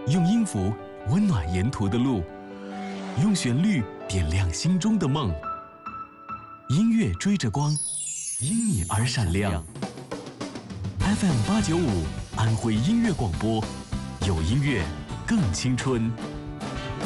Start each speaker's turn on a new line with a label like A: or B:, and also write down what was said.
A: 用音符温暖沿途的路，用旋律点亮心中的梦。音乐追着光，因你而闪亮。FM895安徽音乐广播，有音乐更青春。